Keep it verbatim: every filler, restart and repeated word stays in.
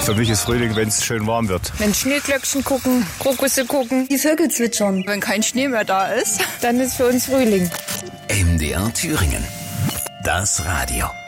Für mich ist Frühling, wenn es schön warm wird. Wenn Schneeglöckchen gucken, Krokusse gucken, die Vögel zwitschern. Wenn kein Schnee mehr da ist, dann ist für uns Frühling. M D R Thüringen. Das Radio.